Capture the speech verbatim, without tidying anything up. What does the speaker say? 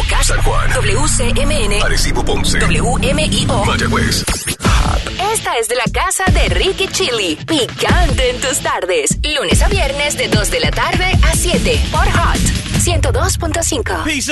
Caracas, San Juan, W C M N, Arecibo, Ponce, W M I O, Mayagüez. Esta es de la casa de Ricky Chili, picante en tus tardes, lunes a viernes de dos de la tarde a siete por Hot ciento dos punto cinco.